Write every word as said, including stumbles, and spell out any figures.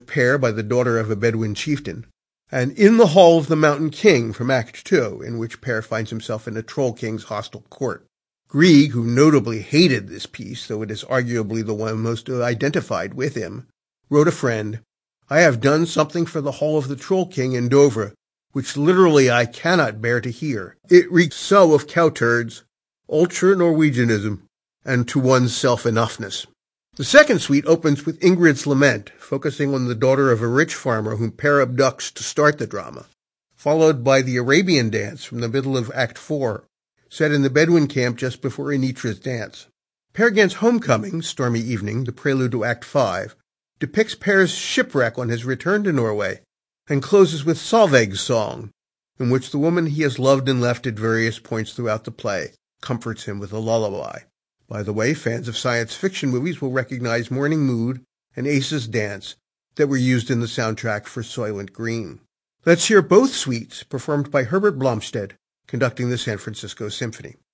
Pear by the daughter of a Bedouin chieftain, and In the Hall of the Mountain King from Act Two, in which Pear finds himself in a Troll King's hostile court. Grieg, who notably hated this piece, though it is arguably the one most identified with him, wrote a friend, "I have done something for the Hall of the Troll King in Dovre, which literally I cannot bear to hear. It reeks so of cow-turds, ultra-Norwegianism, and to one's self-enoughness." The second suite opens with Ingrid's lament, focusing on the daughter of a rich farmer whom Pear abducts to start the drama, followed by the Arabian dance from the middle of Act Four, set in the Bedouin camp just before Anitra's dance. Peer Gynt's homecoming, Stormy Evening, the prelude to Act Five, depicts Pear's shipwreck on his return to Norway, and closes with Solveig's song, in which the woman he has loved and left at various points throughout the play comforts him with a lullaby. By the way, fans of science fiction movies will recognize Morning Mood and Ace's dance that were used in the soundtrack for Soylent Green. Let's hear both suites performed by Herbert Blomstedt, conducting the San Francisco Symphony.